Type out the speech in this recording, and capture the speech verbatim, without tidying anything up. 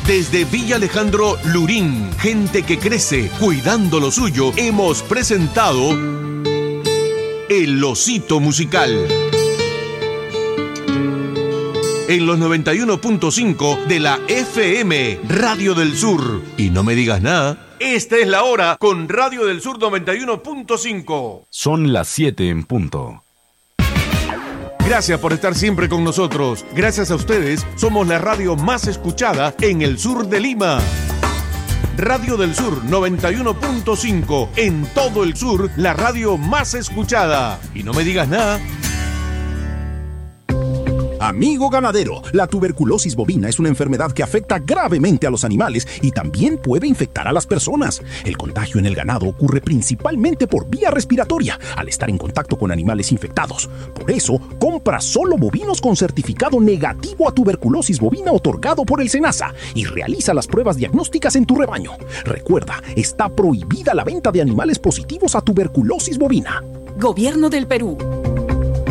Desde Villa Alejandro Lurín, gente que crece cuidando lo suyo, hemos presentado El Osito Musical. En los noventa y uno punto cinco de la F M, Radio del Sur. Y no me digas nada, esta es la hora con Radio del Sur noventa y uno punto cinco. Son las siete en punto. Gracias por estar siempre con nosotros. Gracias a ustedes, somos la radio más escuchada en el sur de Lima. Radio del Sur noventa y uno punto cinco. En todo el sur, la radio más escuchada. Y no me digas nada. Amigo ganadero, la tuberculosis bovina es una enfermedad que afecta gravemente a los animales y también puede infectar a las personas. El contagio en el ganado ocurre principalmente por vía respiratoria, al estar en contacto con animales infectados. Por eso, compra solo bovinos con certificado negativo a tuberculosis bovina otorgado por el SENASA y realiza las pruebas diagnósticas en tu rebaño. Recuerda, está prohibida la venta de animales positivos a tuberculosis bovina. Gobierno del Perú.